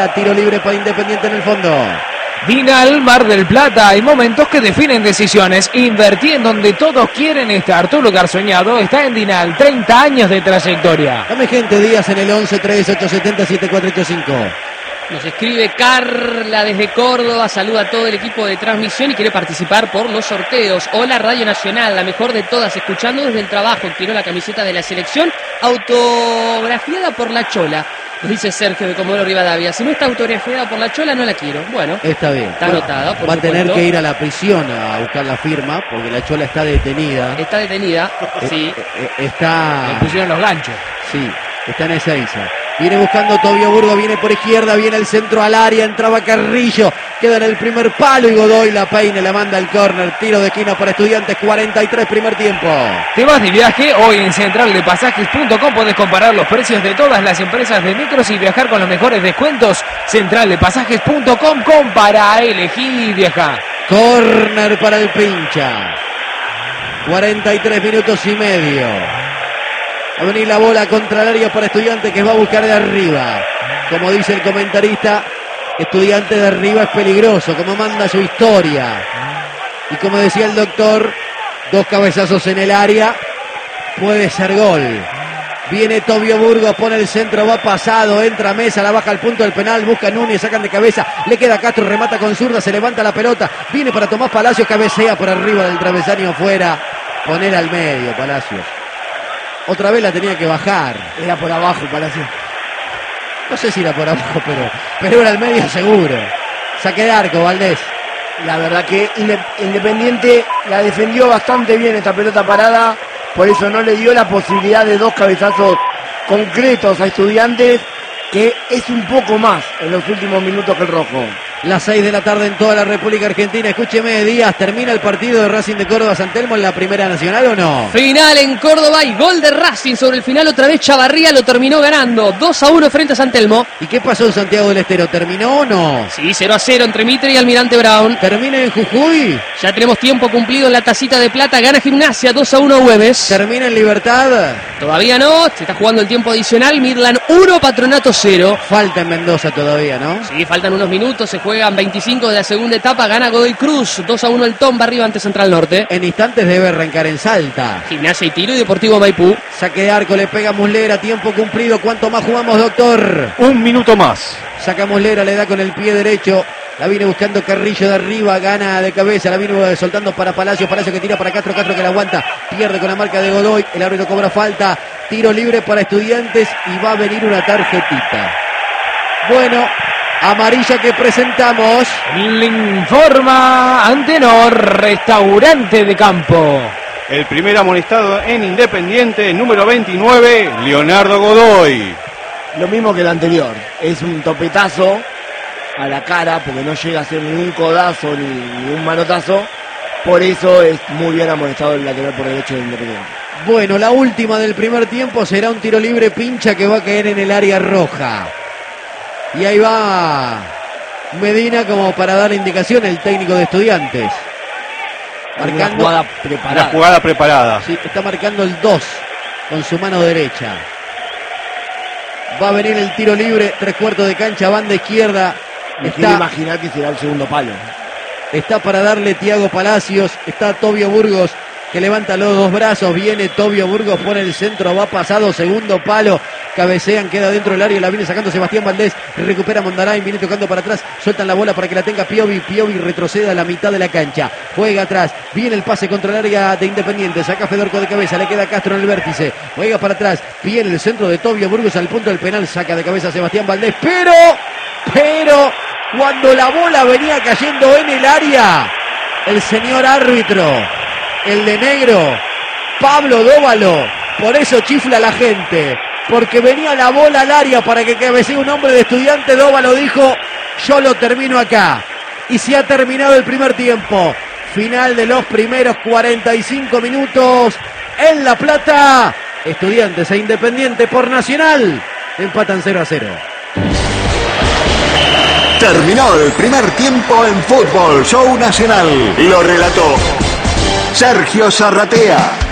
Tiro libre para Independiente en el fondo. Dinal, Mar del Plata, hay momentos que definen decisiones. Invertí en donde todos quieren estar. Tu lugar soñado está en Dinal. 30 años de trayectoria. Dame gente, Díaz en el 11 3870 7485. Nos escribe Carla desde Córdoba, saluda a todo el equipo de transmisión y quiere participar por los sorteos. Hola Radio Nacional, la mejor de todas, escuchando desde el trabajo. Quiero la camiseta de la selección autografiada por la Chola. Nos dice Sergio de Comodoro Rivadavia. Si no está autografiada por la Chola, no la quiero. Bueno, está bien. Está anotada. Va a tener que ir a la prisión a buscar la firma porque la Chola está detenida. Está detenida, sí. Está. Le pusieron los ganchos. Sí, está en Ezeiza. Viene buscando Tobio Burgo, viene por izquierda, viene el centro al área, entraba Carrillo, queda en el primer palo y Godoy la peina, la manda al córner, tiro de esquina para Estudiantes, 43 primer tiempo. ¿Te vas de viaje? Hoy en centraldepasajes.com podés comparar los precios de todas las empresas de micros y viajar con los mejores descuentos. Centraldepasajes.com, compara, elegí y viaja. Córner para el pincha. 43 minutos y medio. Va a venir la bola contra el área para Estudiantes que va a buscar de arriba. Como dice el comentarista, Estudiantes de arriba es peligroso, como manda su historia. Y como decía el doctor, 2 cabezazos en el área, puede ser gol. Viene Tobio Burgos, pone el centro, va pasado, entra Mesa, la baja al punto del penal, busca Núñez, sacan de cabeza, le queda Castro, remata con zurda, se levanta la pelota, viene para Tomás Palacios, cabecea por arriba del travesaño afuera, poner al medio Palacios. Otra vez la tenía que bajar. Era por abajo, Palacios. No sé si era por abajo, pero era al medio seguro. Saque de arco, Valdés. La verdad que Independiente la defendió bastante bien esta pelota parada. Por eso no le dio la posibilidad de 2 cabezazos concretos a Estudiantes, que es un poco más en los últimos minutos que el Rojo. Las 6 de la tarde en toda la República Argentina. Escúcheme, Díaz, ¿termina el partido de Racing de Córdoba San Telmo en la Primera Nacional o no? Final en Córdoba y gol de Racing sobre el final. Otra vez Chavarría lo terminó ganando 2-1 frente a San Telmo. ¿Y qué pasó en Santiago del Estero? ¿Terminó o no? Sí, 0-0 entre Mitre y Almirante Brown. ¿Termina en Jujuy? Ya tenemos tiempo cumplido en la tacita de plata. Gana Gimnasia 2-1 Güemes. ¿Termina en Libertad? Todavía no, se está jugando el tiempo adicional. Midland 1, Patronato 0. Falta en Mendoza todavía, ¿no? Sí, faltan unos minutos, se juegan 25 de la segunda etapa. Gana Godoy Cruz 2-1 el Tomba arriba ante Central Norte. En instantes debe arrancar en Salta. Gimnasia y Tiro y Deportivo Maipú. Saque de arco, le pega Muslera, tiempo cumplido. ¿Cuánto más jugamos, doctor? 1 minuto más. Saca Muslera, le da con el pie derecho. La viene buscando Carrillo de arriba, gana de cabeza, la viene soltando para Palacio, Palacio que tira para Castro, Castro que la aguanta, pierde con la marca de Godoy, el árbitro cobra falta, tiro libre para Estudiantes y va a venir una tarjetita. Bueno, amarilla que presentamos. Le informa Antenor, restaurante de campo. El primer amonestado en Independiente, número 29, Leonardo Godoy. Lo mismo que el anterior, es un topetazo a la cara, porque no llega a ser ni un codazo ni un manotazo. Por eso es muy bien amonestado el lateral por derecho de Independiente. Bueno, la última del primer tiempo será un tiro libre pincha que va a caer en el área roja. Y ahí va Medina como para dar la indicación, el técnico de Estudiantes. Marcando Una jugada preparada. Sí, está marcando el 2 con su mano derecha. Va a venir el tiro libre, 3/4 de cancha, banda izquierda. Me quiero imaginar que será el segundo palo. Está para darle Thiago Palacios, está Tobio Burgos que levanta los 2 brazos, viene Tobio Burgos, pone el centro, va pasado, segundo palo, cabecean, queda dentro del área, la viene sacando Sebastián Valdés, recupera Mondarain, viene tocando para atrás, sueltan la bola para que la tenga Piovi retrocede a la mitad de la cancha, juega atrás, viene el pase contra el área de Independiente, saca Fedorco de cabeza, le queda Castro en el vértice, juega para atrás, viene el centro de Tobio Burgos al punto del penal, saca de cabeza Sebastián Valdés, pero cuando la bola venía cayendo en el área, el señor árbitro, el de negro, Pablo Dóvalo, por eso chifla la gente, porque venía la bola al área para que cabecee un hombre de Estudiante. Dóvalo dijo, yo lo termino acá, y se ha terminado el primer tiempo, final de los primeros 45 minutos en La Plata. Estudiantes e Independiente por Nacional empatan 0-0. Terminó el primer tiempo en Fútbol Show Nacional. Lo relató Sergio Zarratea.